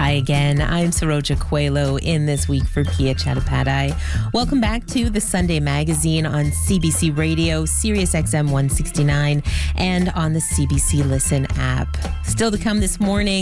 Hi again. I'm Saroja Coelho in This Week for Pia Chattopadhyay. Welcome back to the Sunday Magazine on CBC Radio, Sirius XM 169, and on the CBC Listen app. Still to come this morning,